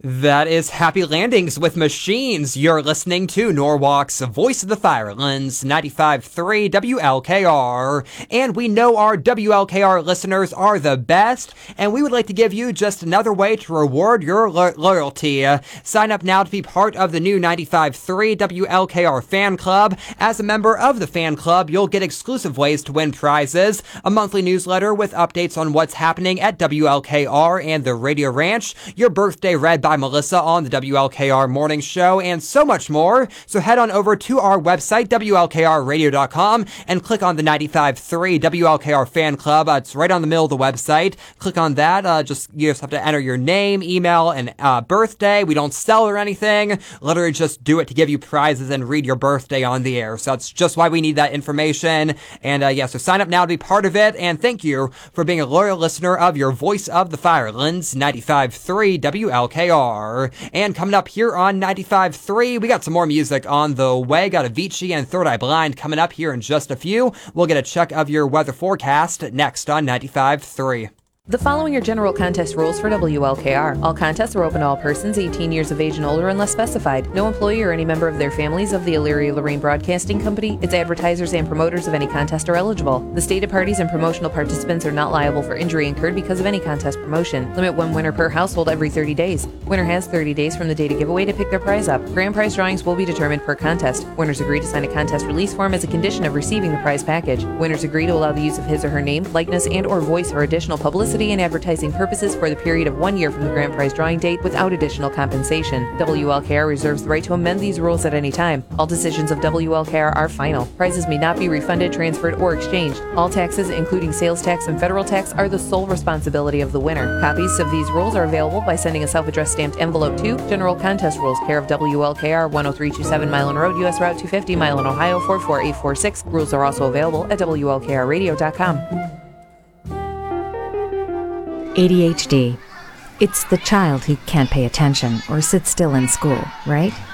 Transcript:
That is Happy Landings with Machines. You're listening to Norwalk's Voice of the Firelands, 95.3 WLKR. And we know our WLKR listeners are the best, and we would like to give you just another way to reward your loyalty. Sign up now to be part of the new 95.3 WLKR fan club. As a member of the fan club, you'll get exclusive ways to win prizes, a monthly newsletter with updates on what's happening at WLKR and the Radio Ranch, your birthday read by Melissa on the WLKR Morning Show, and so much more. So head on over to our website, WLKRradio.com, and click on the 95.3 WLKR Fan Club. It's right on the middle of the website. Click on that. You just have to enter your name, email, and birthday. We don't sell or anything. Literally just do it to give you prizes and read your birthday on the air. So that's just why we need that information. And so sign up now to be part of it. And thank you for being a loyal listener of your Voice of the Firelands, 95.3 WLKR. And coming up here on 95.3, we got some more music on the way. Got Avicii and Third Eye Blind coming up here in just a few. We'll get a check of your weather forecast next on 95.3. The following are general contest rules for WLKR. All contests are open to all persons 18 years of age and older unless specified. No employee or any member of their families of the Elyria-Lorraine Broadcasting Company, its advertisers, and promoters of any contest are eligible. The stated parties and promotional participants are not liable for injury incurred because of any contest promotion. Limit one winner per household every 30 days. Winner has 30 days from the date of giveaway to pick their prize up. Grand prize drawings will be determined per contest. Winners agree to sign a contest release form as a condition of receiving the prize package. Winners agree to allow the use of his or her name, likeness, and or voice for additional publicity and advertising purposes for the period of 1 year from the grand prize drawing date without additional compensation. WLKR reserves the right to amend these rules at any time. All decisions of WLKR are final. Prizes may not be refunded, transferred, or exchanged. All taxes, including sales tax and federal tax, are the sole responsibility of the winner. Copies of these rules are available by sending a self-addressed stamped envelope to General Contest Rules, care of WLKR, 10327 Milan Road, U.S. Route 250, Milan, Ohio, 44846. Rules are also available at WLKRradio.com. ADHD. It's the child who can't pay attention or sit still in school, right?